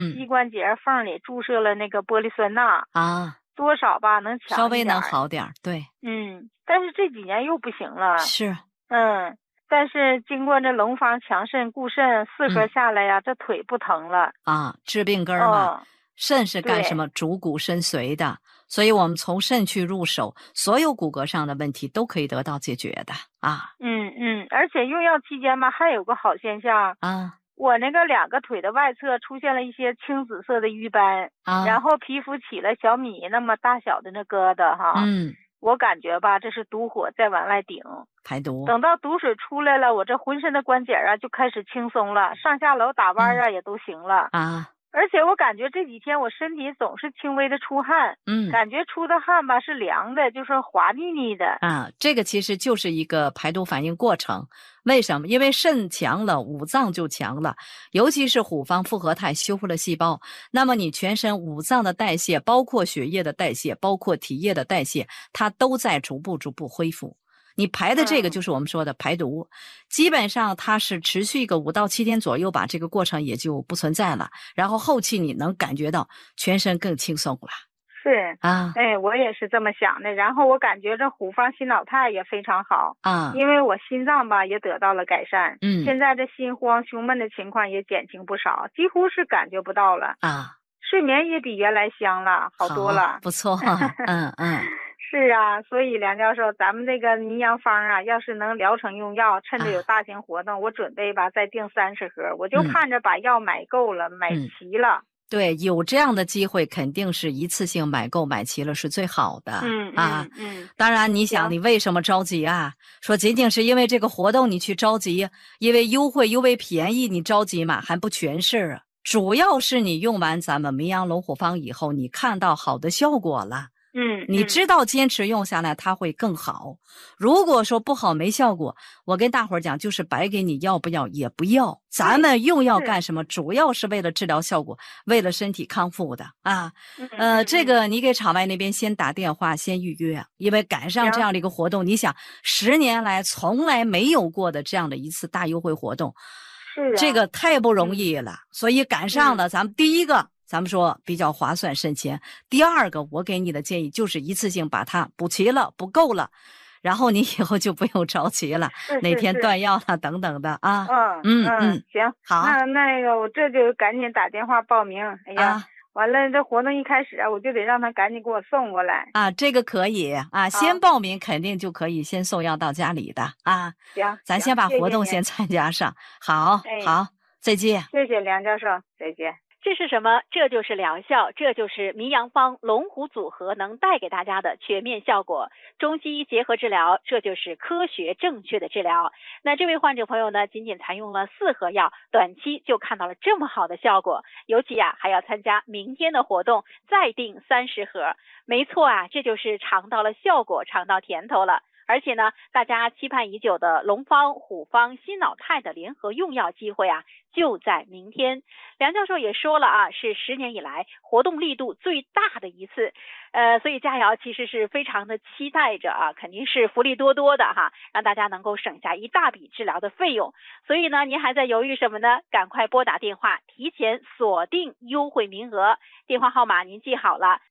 膝关节缝里注射了那个玻璃酸钠啊， 多少吧能强一点， 稍微能好点，对。 但是这几年又不行了。 是。 但是经过这龙方强肾固肾4盒下来呀，这腿不疼了啊，治病根嘛。肾是干什么？主骨身髓的，所以我们从肾去入手，所有骨骼上的问题都可以得到解决的啊。 而且用药期间吧，还有个好现象啊， 我那个2个腿的外侧出现了一些青紫色的瘀斑啊， 然后皮肤起了小米那么大小的那疙瘩哈。我感觉吧，这是毒火在往外顶， 排毒。 等到毒水出来了，我这浑身的关节啊就开始轻松了，上下楼打弯啊也都行了啊。 而且我感觉这几天我身体总是轻微的出汗，感觉出的汗吧是凉的，就是滑腻腻的啊。这个其实就是一个排毒反应过程。为什么？因为肾强了，五脏就强了，尤其是虎方复合肽修复了细胞，那么你全身五脏的代谢，包括血液的代谢，包括体液的代谢，它都在逐步恢复。你排的这个就是我们说的排毒，基本上它是持续一个5到7天左右吧，这个过程也就不存在了，然后后期你能感觉到全身更轻松了。 是啊， 我也是这么想的。然后我感觉这虎方心脑肽也非常好啊， 因为我心脏吧也得到了改善。 现在这心慌胸闷的情况也减轻不少，几乎是感觉不到了啊。 睡眠也比原来香了，好多了。 不错。 是啊，所以梁教授，咱们这个迷阳方啊，要是能疗程用药，趁着有大型活动，我准备吧再订30盒，我就盼着把药买够了，买齐了。 对，有这样的机会，肯定是一次性买够买齐了是最好的。当然你想你为什么着急啊？说仅仅是因为这个活动你去着急，因为优惠因为便宜你着急嘛，还不全是啊。主要是你用完咱们迷阳龙虎方以后，你看到好的效果了。你知道坚持用下来它会更好。如果说不好没效果，我跟大伙儿讲就是白给你，要不要也不要。咱们用药干什么？主要是为了治疗效果，为了身体康复的啊。这个你给场外那边先打电话先预约，因为赶上这样的一个活动，你想10年来从来没有过的这样的一次大优惠活动，这个太不容易了，所以赶上了。咱们第一个咱们说比较划算省钱，第二个我给你的建议就是一次性把它补齐了，补够了，然后你以后就不用着急了，哪天断药了等等的啊。 行， 好， 那个我这就赶紧打电话报名。哎呀，完了这活动一开始啊，我就得让他赶紧给我送过来啊。这个可以啊，先报名肯定就可以先送药到家里的啊。 行， 咱先把活动先参加上。好，好，再见。 谢谢梁教授，再见。 这是什么？这就是疗效，这就是迷阳方龙虎组合能带给大家的全面效果。中西医结合治疗，这就是科学正确的治疗。那这位患者朋友呢，仅仅采用了4盒药，短期就看到了这么好的效果。尤其还要参加明天的活动，再订30盒。没错这就是尝到了效果，尝到甜头了。而且呢，大家期盼已久的龙方、虎方、心脑肽的联合用药机会就在明天。梁教授也说了是10年以来活动力度最大的一次。所以佳瑶其实是非常的期待着肯定是福利多多的让大家能够省下一大笔治疗的费用。所以呢，您还在犹豫什么呢？赶快拨打电话，提前锁定优惠名额。电话号码您记好了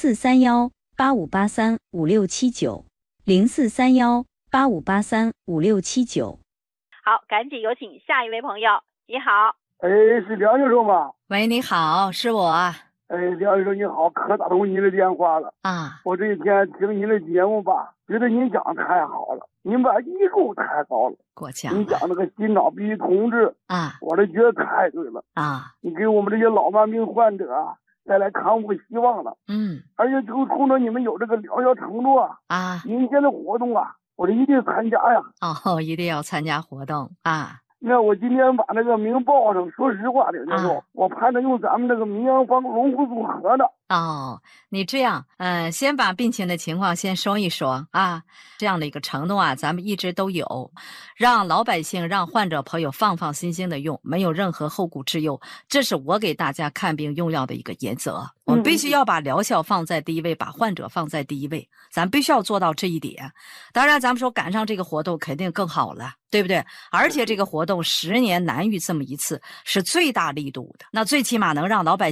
043185835679，043185835679。 好，赶紧有请下一位朋友。你好。 是梁教授吗？ 喂，你好，是我。 梁教授你好，可打通您的电话了啊！ 我这一天听您的节目吧，觉得您讲的太好了，您把医术太高了， 过奖。 你讲那个心脑必须通治我这觉得太对了你给我们这些老慢病患者带来康复希望了。而且就冲着你们有这个疗效承诺您现在活动我这一定参加呀。 一定要参加活动那我今天把那个名报上，说实话的时候，我盼着用咱们这个迷阳方龙虎组合的。 你这样，先把病情的情况先说一说这样的一个承诺咱们一直都有，让老百姓、让患者朋友放放心心的用，没有任何后顾之忧。这是我给大家看病用药的一个原则。我们必须要把疗效放在第一位，把患者放在第一位，咱必须要做到这一点。当然，咱们说赶上这个活动肯定更好了，对不对？而且这个活动10年难遇这么一次，是最大力度的，那最起码能让老百姓